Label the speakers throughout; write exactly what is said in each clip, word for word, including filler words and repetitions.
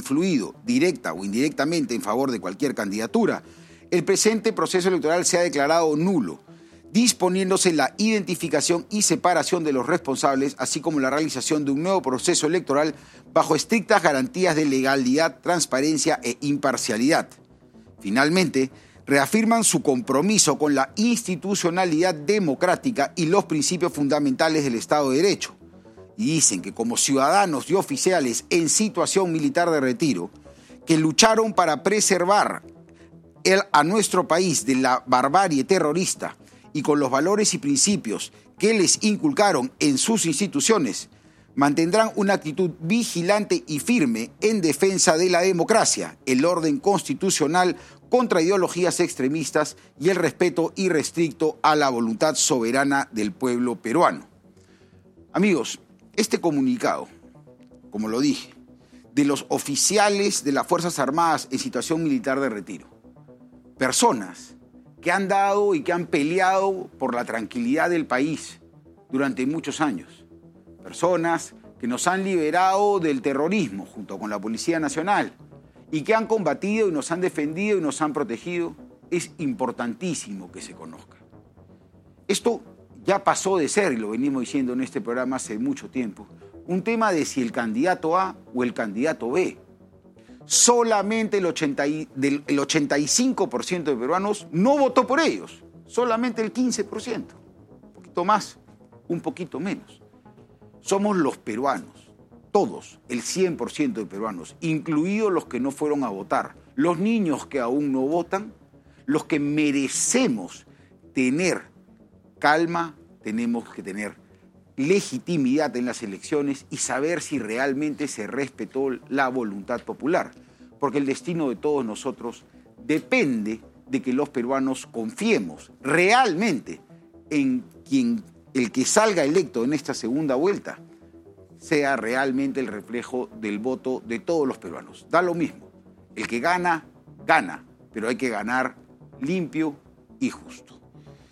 Speaker 1: influido directa o indirectamente en favor de cualquier candidatura, el presente proceso electoral se ha declarado nulo, disponiéndose la identificación y separación de los responsables, así como la realización de un nuevo proceso electoral bajo estrictas garantías de legalidad, transparencia e imparcialidad. Finalmente, reafirman su compromiso con la institucionalidad democrática y los principios fundamentales del Estado de Derecho. Y dicen que como ciudadanos y oficiales en situación militar de retiro, que lucharon para preservar el, a nuestro país de la barbarie terrorista y con los valores y principios que les inculcaron en sus instituciones, mantendrán una actitud vigilante y firme en defensa de la democracia, el orden constitucional contra ideologías extremistas y el respeto irrestricto a la voluntad soberana del pueblo peruano. Amigos, este comunicado, como lo dije, de los oficiales de las Fuerzas Armadas en situación militar de retiro, personas que han dado y que han peleado por la tranquilidad del país durante muchos años, personas que nos han liberado del terrorismo junto con la Policía Nacional y que han combatido y nos han defendido y nos han protegido, es importantísimo que se conozca. Esto ya pasó de ser, y lo venimos diciendo en este programa hace mucho tiempo, un tema de si el candidato A o el candidato B. Solamente el, ochenta y, del, el ochenta y cinco por ciento de peruanos no votó por ellos, solamente el quince por ciento, un poquito más, un poquito menos. Somos los peruanos, todos, el cien por ciento de peruanos, incluidos los que no fueron a votar, los niños que aún no votan, los que merecemos tener calma, tenemos que tener legitimidad en las elecciones y saber si realmente se respetó la voluntad popular, porque el destino de todos nosotros depende de que los peruanos confiemos realmente en quien el que salga electo en esta segunda vuelta sea realmente el reflejo del voto de todos los peruanos. Da lo mismo, el que gana, gana, pero hay que ganar limpio y justo.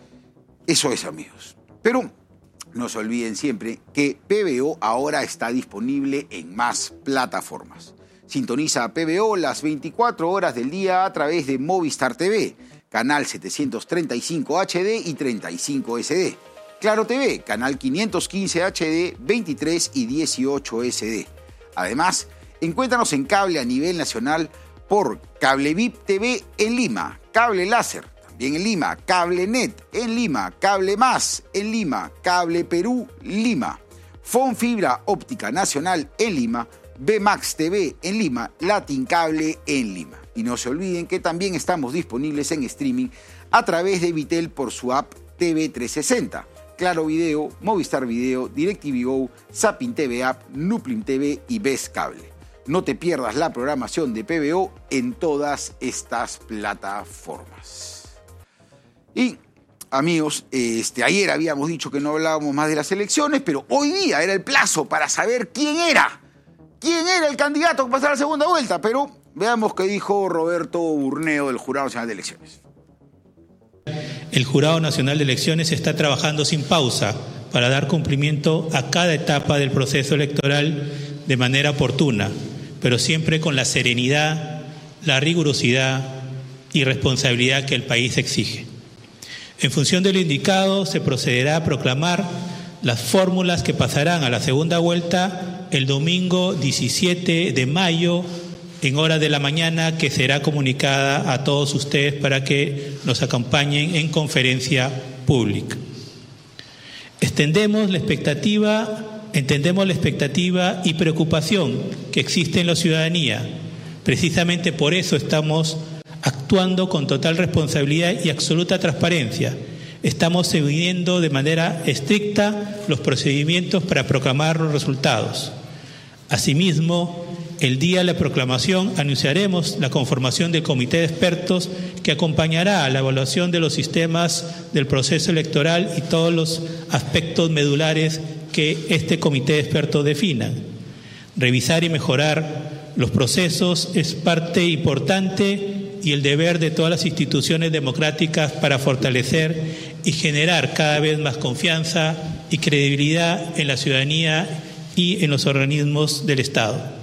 Speaker 1: Eso es, amigos. Pero no se olviden siempre que P B O ahora está disponible en más plataformas. Sintoniza a P B O las veinticuatro horas del día a través de Movistar T V, canal setecientos treinta y cinco H D y treinta y cinco S D. Claro T V, canal quinientos quince H D, veintitrés y dieciocho S D. Además, encuéntranos en cable a nivel nacional por Cable V I P T V en Lima, Cable Láser también en Lima, Cable Net en Lima, Cable Más en Lima, Cable Perú Lima, Fon Fibra Óptica Nacional en Lima, B Max T V en Lima, Latin Cable en Lima. Y no se olviden que también estamos disponibles en streaming a través de Vitel por su app T V trescientos sesenta. Claro Video, Movistar Video, DirecTV Go, Zapping T V App, Nuplim T V y Best Cable. No te pierdas la programación de P B O en todas estas plataformas. Y, amigos, este, ayer habíamos dicho que no hablábamos más de las elecciones, pero hoy día era el plazo para saber quién era, quién era el candidato que pasara a la segunda vuelta. Pero veamos qué dijo Roberto Burneo del Jurado Nacional de Elecciones.
Speaker 2: El Jurado Nacional de Elecciones está trabajando sin pausa para dar cumplimiento a cada etapa del proceso electoral de manera oportuna, pero siempre con la serenidad, la rigurosidad y responsabilidad que el país exige. En función de lo indicado, se procederá a proclamar las fórmulas que pasarán a la segunda vuelta el domingo diecisiete de mayo en horas de la mañana, que será comunicada a todos ustedes para que nos acompañen en conferencia pública. Extendemos la expectativa, entendemos la expectativa y preocupación que existe en la ciudadanía. Precisamente por eso estamos actuando con total responsabilidad y absoluta transparencia. Estamos siguiendo de manera estricta los procedimientos para proclamar los resultados. Asimismo, el día de la proclamación anunciaremos la conformación del comité de expertos que acompañará a la evaluación de los sistemas del proceso electoral y todos los aspectos medulares que este comité de expertos defina. Revisar y mejorar los procesos es parte importante y el deber de todas las instituciones democráticas para fortalecer y generar cada vez más confianza y credibilidad en la ciudadanía y en los organismos del Estado.